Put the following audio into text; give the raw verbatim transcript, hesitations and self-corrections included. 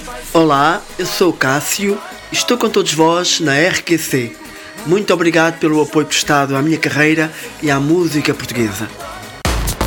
Olá, eu sou o Cássio e estou com todos vós na R Q C. Muito obrigado pelo apoio prestado à minha carreira e à música portuguesa.